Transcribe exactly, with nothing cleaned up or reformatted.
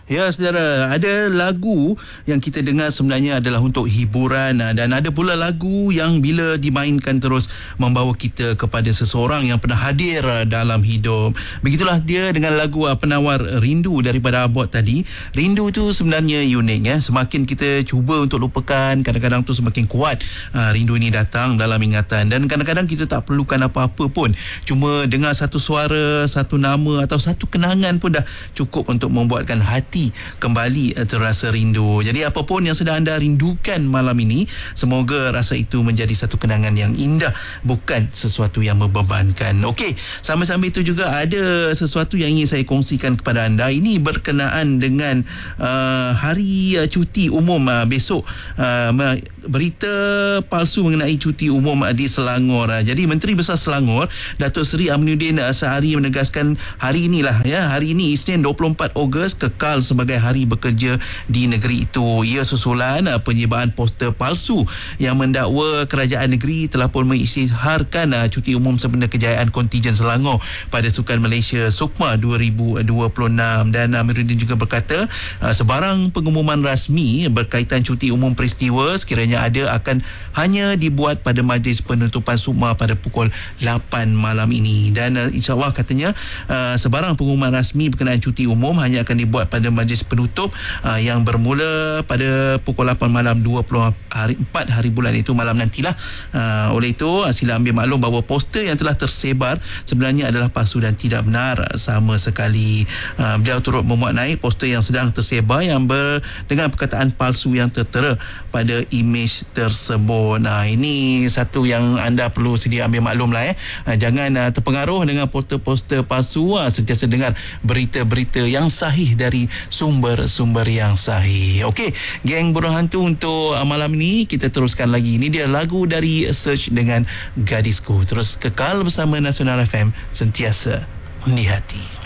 Ya, saudara, ada lagu yang kita dengar sebenarnya adalah untuk hiburan, dan ada pula lagu yang bila dimainkan terus membawa kita kepada seseorang yang pernah hadir dalam hidup. Begitulah dia dengan lagu penawar rindu daripada Abot tadi. Rindu tu sebenarnya unik ya. Semakin kita cuba untuk lupakan, kadang-kadang tu semakin kuat uh, rindu ini datang dalam ingatan, dan kadang-kadang kita tak perlukan apa-apa pun. Cuma dengar satu suara, satu nama atau satu kenangan pun dah cukup untuk membuatkan hati kembali terasa rindu. Jadi apapun yang sedang anda rindukan malam ini, semoga rasa itu menjadi satu kenangan yang indah, bukan sesuatu yang membebankan. Okey, sama-sama itu juga ada sesuatu yang ingin saya kongsikan kepada anda. Ini berkenaan dengan uh, hari uh, cuti umum uh, besok. Uh, berita palsu mengenai cuti umum uh, di Selangor. Uh, jadi Menteri Besar Selangor, Datuk Seri Aminuddin uh, Sehari menegaskan hari inilah ya, hari ini Isnin dua puluh empat Ogos kekal sebagai hari bekerja di negeri itu. Ia susulan uh, penyebaan poster palsu yang mendakwa kerajaan negeri telah pun mengisytiharkan uh, cuti umum sempena kejayaan kontingen Selangor pada Sukan Malaysia SUKMA dua ribu dua puluh enam. Dan Amiruddin juga berkata uh, sebarang pengumuman rasmi berkaitan cuti umum peristiwa sekiranya ada akan hanya dibuat pada majlis penutupan SUKMA pada pukul lapan malam ini. Dan uh, insyaAllah katanya uh, sebarang pengumuman rasmi berkenaan cuti umum hanya akan dibuat pada majlis penutup uh, yang bermula pada pukul lapan malam dua puluh empat hari bulan itu malam nantilah. Uh, oleh itu uh, sila ambil maklum bahawa poster yang telah tersebar sebenarnya adalah palsu dan tidak benar sama sekali. Uh, beliau turut memuat naik poster yang sedang tersebar yang ber, dengan perkataan palsu yang tertera pada imej tersebut. Nah, ini satu yang anda perlu sedia ambil maklum lah eh. Uh, jangan uh, terpengaruh dengan poster-poster palsu. Uh, sentiasa dengar berita-berita yang sahih dari sumber-sumber yang sahih. Okey, geng Burung Hantu, untuk uh, malam ini kita teruskan lagi. Ini dia lagu dari Search dengan Gadisku. Terus kekal bersama Nasional F M, sentiasa di hati.